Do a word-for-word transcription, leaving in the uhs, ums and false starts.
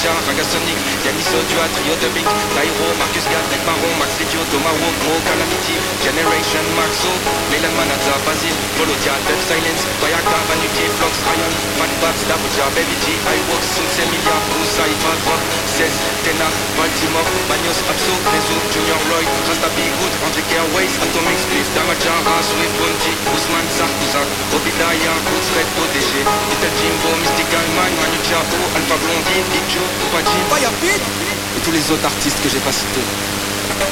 Raja, Ragasonic, Yaniso, Dua, Trio de Bink, Nairo, Marcus Gad, Neck Marron, Max Lidio, Thomas Walk, Mo, Calamity, Generation, Maxo, Mailan Manaza, Basil, Volodia, Death Silence, Bayaka, Vanuti, Flux, Ion, Mad Bats, Dabuja, Baby G, iWorks, Sunse, Emilia, Usa, Ivad, Rock, Cez, Tena, Baltimore, Bagnos, Abso, Rezo, Junior Roy, Rasta Big Good, Andric Airways, Atomic Spliff, Damajara, Swift, Bunty, Ousmane, Sarkouzak, Obidaya, Roots, Red, O D G, Little Jimbo, Mystical Mind, Manu Chao, Alpha Blondie, Big Joe, Tupac Jim, Fire Beat, et tous les autres artistes que j'ai pas cités.